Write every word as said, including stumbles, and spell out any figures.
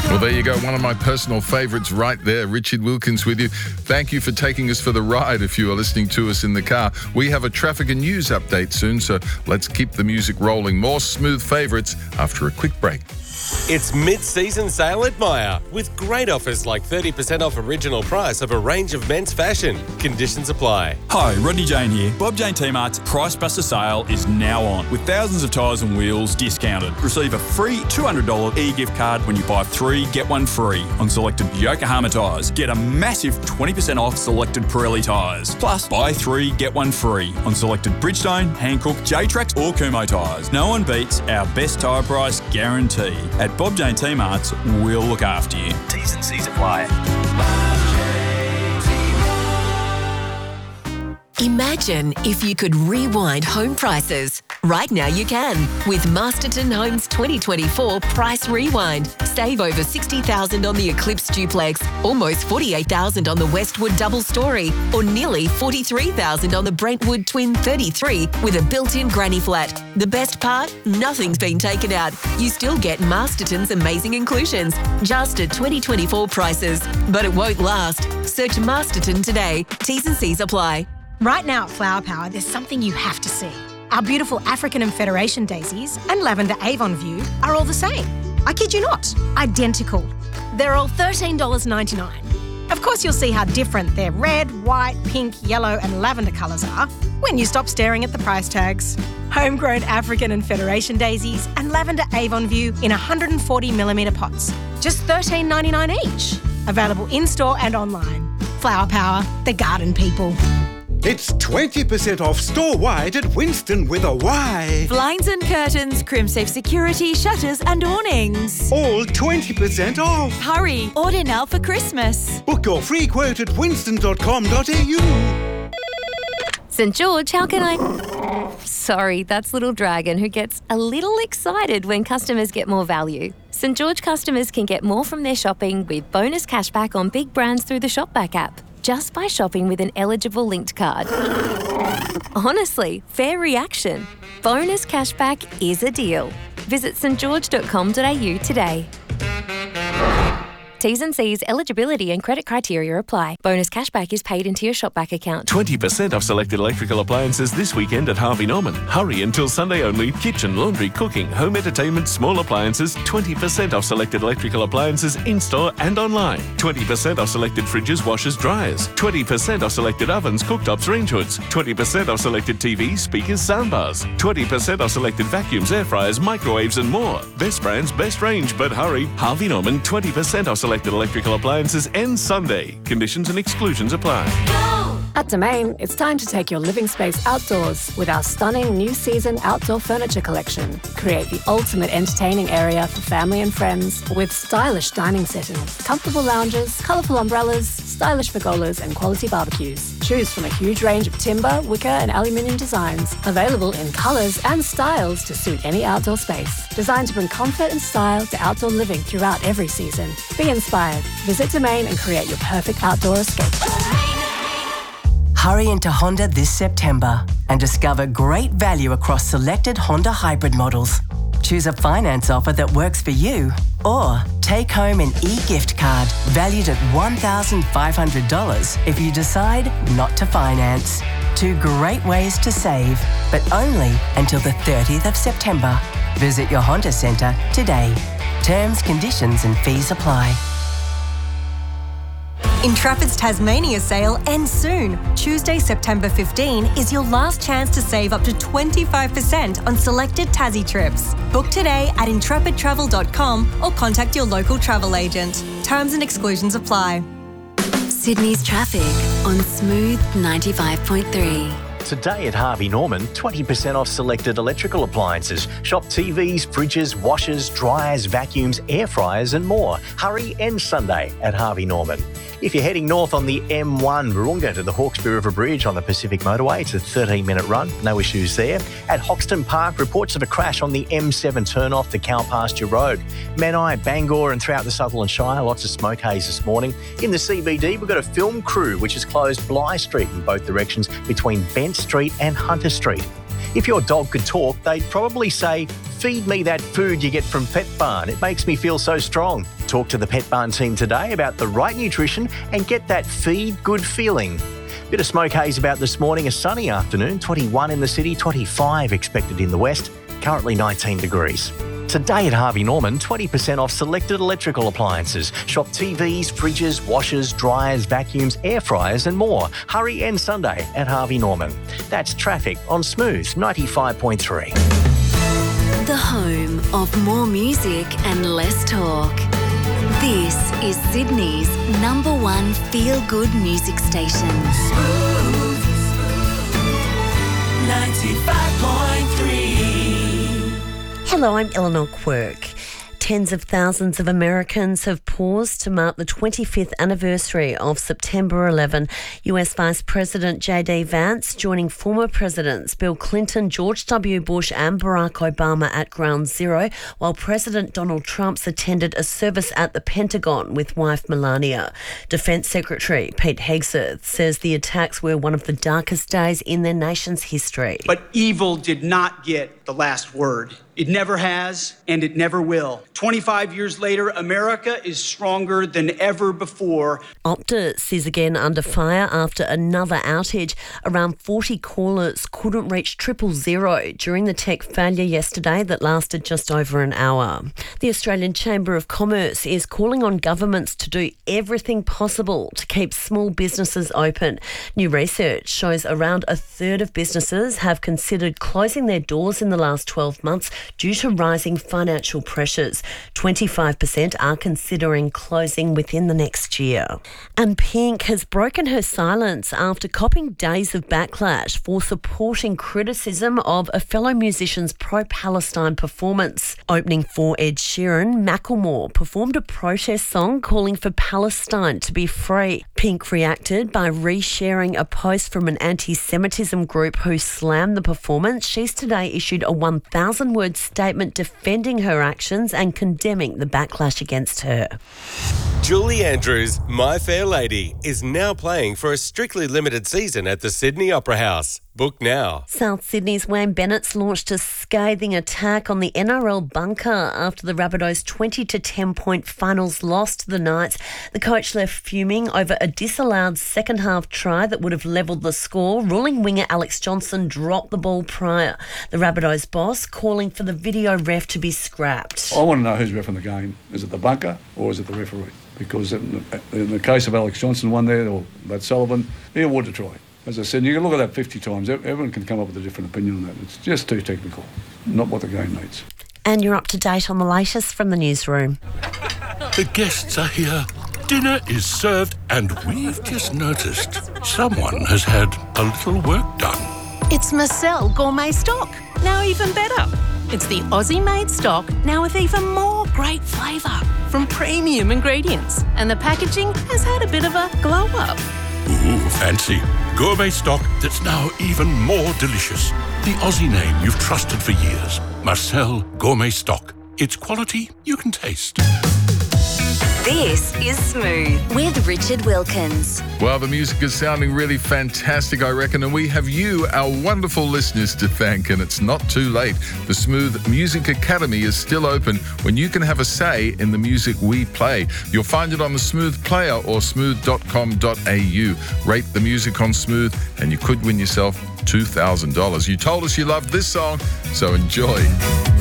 Well, there you go. One of my personal favourites right there. Richard Wilkins with you. Thank you for taking us for the ride if you are listening to us in the car. We have a traffic and news update soon, so let's keep the music rolling. More smooth favourites after a quick break. It's mid-season sale at Myer with great offers like thirty percent off original price of a range of men's fashion. Conditions apply. Hi, Rodney Jane here. Bob Jane T-Mart's Price Buster sale is now on with thousands of tyres and wheels discounted. Receive a free two hundred dollars e-gift card when you buy three, get one free on selected Yokohama tyres. Get a massive twenty percent off selected Pirelli tyres. Plus, buy three, get one free on selected Bridgestone, Hankook, J-Trax or Kumho tyres. No one beats our best tyre price guarantee. At Bob Jane T-Mart's, we'll look after you. T's and C's apply. Imagine if you could rewind home prices. Right now you can with Masterton Homes twenty twenty-four Price Rewind. Save over sixty thousand dollars on the Eclipse Duplex, almost forty-eight thousand dollars on the Westwood Double Story, or nearly forty-three thousand dollars on the Brentwood Twin thirty-three with a built-in granny flat. The best part? Nothing's been taken out. You still get Masterton's amazing inclusions, just at twenty twenty-four prices. But it won't last. Search Masterton today. T's and C's apply. Right now at Flower Power, there's something you have to see. Our beautiful African and Federation daisies and lavender Avon View are all the same. I kid you not, identical. They're all thirteen dollars ninety-nine. Of course, you'll see how different their red, white, pink, yellow and lavender colours are when you stop staring at the price tags. Homegrown African and Federation daisies and lavender Avon View in one hundred forty millimetre pots. Just thirteen dollars ninety-nine each. Available in-store and online. Flower Power, the garden people. It's twenty percent off store-wide at Winston with a Y. Blinds and curtains, Crimsafe security, shutters and awnings. All twenty percent off. Hurry, order now for Christmas. Book your free quote at winston dot com dot a u. St George, how can I... Sorry, that's Little Dragon, who gets a little excited when customers get more value. St George customers can get more from their shopping with bonus cashback on big brands through the Shopback app, just by shopping with an eligible linked card. Honestly, fair reaction. Bonus cashback is a deal. Visit st george dot com dot a u today. T's and C's, eligibility and credit criteria apply. Bonus cashback is paid into your Shopback account. twenty percent off selected electrical appliances this weekend at Harvey Norman. Hurry until Sunday only. Kitchen, laundry, cooking, home entertainment, small appliances. twenty percent off selected electrical appliances in-store and online. twenty percent off selected fridges, washers, dryers. twenty percent off selected ovens, cooktops, range hoods. twenty percent off selected T Vs, speakers, soundbars. twenty percent off selected vacuums, air fryers, microwaves and more. Best brands, best range, but hurry. Harvey Norman, twenty percent off selected electrical appliances ends Sunday. Conditions and exclusions apply. At Domain, it's time to take your living space outdoors with our stunning new season outdoor furniture collection. Create the ultimate entertaining area for family and friends with stylish dining settings, comfortable lounges, colourful umbrellas, stylish pergolas and quality barbecues. Choose from a huge range of timber, wicker and aluminium designs, available in colours and styles to suit any outdoor space. Designed to bring comfort and style to outdoor living throughout every season. Be inspired. Visit Domain and create your perfect outdoor escape. Hurry into Honda this September and discover great value across selected Honda hybrid models. Choose a finance offer that works for you, or take home an e-gift card valued at one thousand five hundred dollars if you decide not to finance. Two great ways to save, but only until the thirtieth of September. Visit your Honda Centre today. Terms, conditions and fees apply. Intrepid's Tasmania sale ends soon. Tuesday, September fifteenth is your last chance to save up to twenty-five percent on selected Tassie trips. Book today at intrepid travel dot com or contact your local travel agent. Terms and exclusions apply. Sydney's traffic on Smooth ninety-five point three. Today at Harvey Norman, twenty percent off selected electrical appliances. Shop T Vs, fridges, washers, dryers, vacuums, air fryers and more. Hurry ends Sunday at Harvey Norman. If you're heading north on the M one Virunga to the Hawkesbury River Bridge on the Pacific Motorway, it's a thirteen minute run, no issues there. At Hoxton Park, reports of a crash on the M seven turn-off to Cow Pasture Road. Menai, Bangor and throughout the Sutherland Shire, lots of smoke haze this morning. In the C B D, we've got a film crew which has closed Bligh Street in both directions between Bent Street and Hunter Street. If your dog could talk, they'd probably say, "Feed me that food you get from Pet Barn. It makes me feel so strong." Talk to the Pet Barn team today about the right nutrition and get that feed good feeling. Bit of smoke haze about this morning, a sunny afternoon, twenty-one in the city, twenty-five expected in the west, currently nineteen degrees. Today at Harvey Norman, twenty percent off selected electrical appliances. Shop T Vs, fridges, washers, dryers, vacuums, air fryers and more. Hurry and Sunday at Harvey Norman. That's traffic on Smooth ninety-five point three. The home of more music and less talk. This is Sydney's number one feel-good music station. Smooth ninety-five point three. Hello, I'm Eleanor Quirk. Tens of thousands of Americans have paused to mark the twenty-fifth anniversary of September eleventh. U S Vice President J D Vance joining former Presidents Bill Clinton, George W. Bush and Barack Obama at Ground Zero, while President Donald Trump attended a service at the Pentagon with wife Melania. Defence Secretary Pete Hegseth says the attacks were one of the darkest days in their nation's history. But evil did not get the last word. It never has, and it never will. twenty-five years later, America is stronger than ever before. Optus is again under fire after another outage. Around forty callers couldn't reach triple zero during the tech failure yesterday that lasted just over an hour. The Australian Chamber of Commerce is calling on governments to do everything possible to keep small businesses open. New research shows around a third of businesses have considered closing their doors in the last twelve months due to rising financial pressures. twenty-five percent are considering closing within the next year. And Pink has broken her silence after copping days of backlash for supporting criticism of a fellow musician's pro-Palestine performance. Opening for Ed Sheeran, Macklemore performed a protest song calling for Palestine to be free. Pink reacted by resharing a post from an anti-Semitism group who slammed the performance. She's today issued a one thousand word statement defending her actions and condemning the backlash against her. Julie Andrews' My Fair Lady is now playing for a strictly limited season at the Sydney Opera House. Book now. South Sydney's Wayne Bennett's launched a scathing attack on the N R L bunker after the Rabbitohs' twenty to ten point finals loss to the Knights. The coach left fuming over a disallowed second half try that would have levelled the score. Ruling winger Alex Johnson dropped the ball prior. The Rabbitohs boss calling for the video ref to be scrapped. I want to know who's reffing the game. Is it the bunker or is it the referee? Because in the, in the case of Alex Johnson, one there, or Matt Sullivan, he awarded a try. As I said, you can look at that fifty times. Everyone can come up with a different opinion on that. It's just too technical, not what the game needs. And you're up to date on the latest from the newsroom. The guests are here. Dinner is served, and we've just noticed someone has had a little work done. It's Marcel Gourmet Stock, now even better. It's the Aussie-made stock, now with even more great flavour from premium ingredients. And the packaging has had a bit of a glow-up. Ooh, fancy. Gourmet stock that's now even more delicious. The Aussie name you've trusted for years. Marcel Gourmet Stock. It's quality you can taste. This is Smooth with Richard Wilkins. Well, the music is sounding really fantastic, I reckon, and we have you, our wonderful listeners, to thank, and it's not too late. The Smooth Music Academy is still open when you can have a say in the music we play. You'll find it on the Smooth Player or smooth dot com dot a u. Rate the music on Smooth, and you could win yourself two thousand dollars. You told us you loved this song, so enjoy.